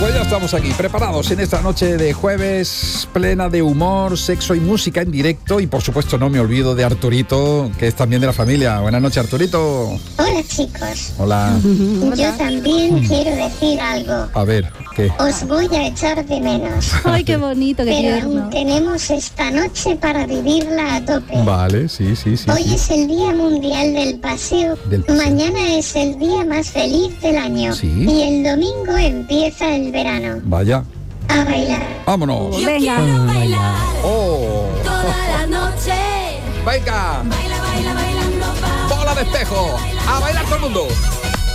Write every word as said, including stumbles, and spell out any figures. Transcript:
Pues ya estamos aquí, preparados en esta noche de jueves, plena de humor, sexo y música en directo. Y por supuesto no me olvido de Arturito, que es también de la familia. Buenas noches, Arturito. Hola, chicos. Hola. Yo también quiero decir algo. A ver, ¿qué? Os voy a echar de menos. Ay, qué bonito, qué Pero tierno. aún tenemos esta noche para vivirla a tope. Vale, sí, sí, sí. Hoy sí. es el Día Mundial del Paseo. Del paseo. Mañana es el día más feliz del año. Sí. Y el domingo empieza el verano. Vaya, A bailar. vámonos. Venga. Oh. Toda la noche. Venga, Baila, baila, bailando. va. bola de espejo. A bailar todo el mundo.